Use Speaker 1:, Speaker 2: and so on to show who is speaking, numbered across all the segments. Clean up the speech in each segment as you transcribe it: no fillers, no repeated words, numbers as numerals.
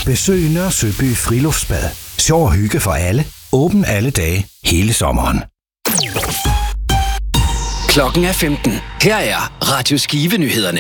Speaker 1: Besøg Nørre Søby Friluftsbad. Sjov og hygge for alle. Åben alle dage, hele sommeren.
Speaker 2: Klokken er 15. Her er Radio Skive-nyhederne.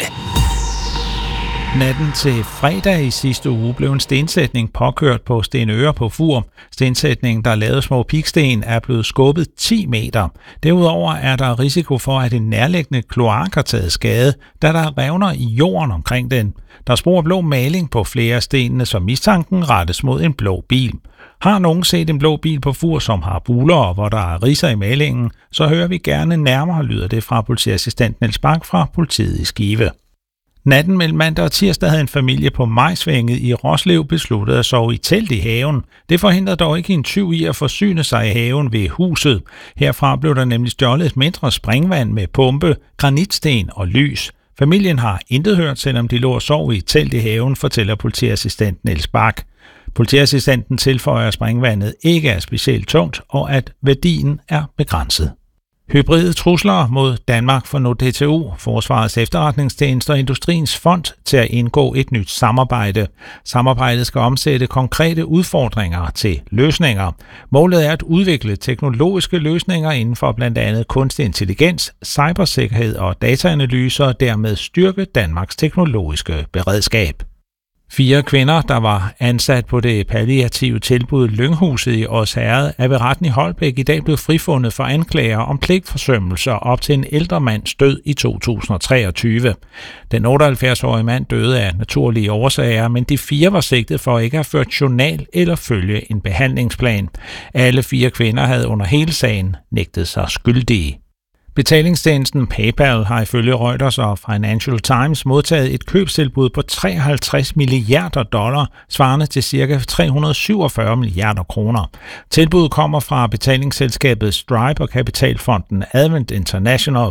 Speaker 3: Natten til fredag i sidste uge blev en stensætning påkørt på Stenøre på Fur. Stensætningen, der lavede små piksten, er blevet skubbet 10 meter. Derudover er der risiko for, at en nærliggende kloak har taget skade, da der revner i jorden omkring den. Der er spor blå maling på flere af stenene, så mistanken rettes mod en blå bil. Har nogen set en blå bil på Fur, som har buler og hvor der er ridser i malingen, så hører vi gerne nærmere, lyder det fra politiassistent Niels Bak fra politiet i Skive. Natten mellem mandag og tirsdag havde en familie på Majsvænget i Roslev besluttet at sove i telt i haven. Det forhindrede dog ikke en tyv i at forsyne sig i haven ved huset. Herfra blev der nemlig stjålet et mindre springvand med pumpe, granitsten og lys. Familien har intet hørt, selvom de lå og sov i telt i haven, fortæller politiassistent Niels Bak. Politiassistenten tilføjer, at springvandet ikke er specielt tungt, og at værdien er begrænset. Hybride trusler mod Danmark får nu DTU, Forsvarets Efterretningstjeneste og Industriens Fond til at indgå et nyt samarbejde. Samarbejdet skal omsætte konkrete udfordringer til løsninger. Målet er at udvikle teknologiske løsninger inden for blandt andet kunstig intelligens, cybersikkerhed og dataanalyser og dermed styrke Danmarks teknologiske beredskab. 4 kvinder, der var ansat på det palliative tilbud Lynghuset i Odsherred, er ved retten i Holbæk i dag blevet frifundet for anklager om pligtforsømmelser op til en ældre mands død i 2023. Den 78-årige mand døde af naturlige årsager, men de 4 var sigtet for ikke at have ført journal eller følge en behandlingsplan. Alle 4 kvinder havde under hele sagen nægtet sig skyldige. Betalingstjenesten PayPal har ifølge Reuters og Financial Times modtaget et købstilbud på $53 milliarder, svarende til ca. 347 milliarder kroner. Tilbuddet kommer fra betalingsselskabet Stripe og kapitalfonden Advent International.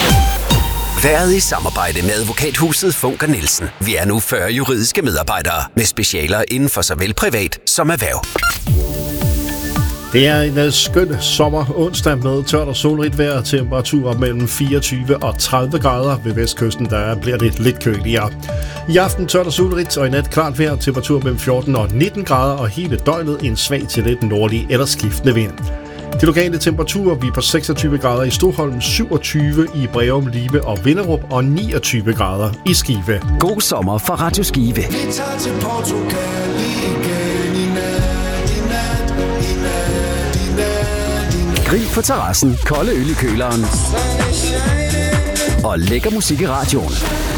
Speaker 2: Været i samarbejde med advokathuset Funker Nielsen. Vi er nu 40 juridiske medarbejdere med specialer inden for såvel privat som erhverv.
Speaker 4: Det er en skøn sommer onsdag med tørt og solrigt vejr, temperaturer mellem 24 og 30 grader. Ved vestkysten der bliver det lidt køligere. I aften tørt og solrigt og i nat klart vejr, temperatur mellem 14 og 19 grader og hele døgnet en svag til lidt nordlig eller skiftende vind. De lokale temperaturer vi er på 26 grader i Stoholm, 27 i Breum, Libe og Vinderup og 29 grader i Skive.
Speaker 2: God sommer fra Radio Skive.
Speaker 5: Vi tager til Portugal igen i nat.
Speaker 2: Grill på terrassen, kolde øl i køleren og lækker musik i radioen.